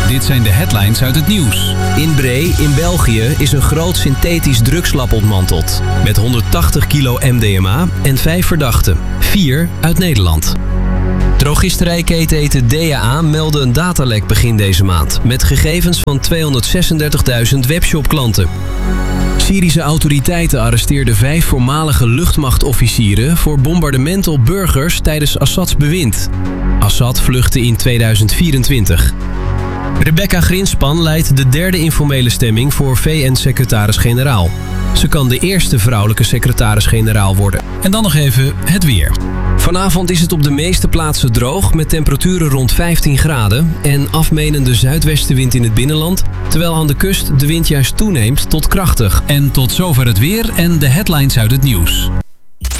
Dit zijn de headlines uit het nieuws. In Bree, in België, is een groot synthetisch drugslab ontmanteld. Met 180 kilo MDMA en 5 verdachten. 4 uit Nederland. Drogisterijketen DHA meldde een datalek begin deze maand. Met gegevens van 236.000 webshopklanten. Syrische autoriteiten arresteerden 5 voormalige luchtmachtofficieren voor bombardementen op burgers tijdens Assads bewind. Assad vluchtte in 2024. Rebecca Grinspan leidt de 3e informele stemming voor VN-secretaris-generaal. Ze kan de eerste vrouwelijke secretaris-generaal worden. En dan nog even het weer. Vanavond is het op de meeste plaatsen droog met temperaturen rond 15 graden en afmenende zuidwestenwind in het binnenland, terwijl aan de kust de wind juist toeneemt tot krachtig. En tot zover het weer en de headlines uit het nieuws.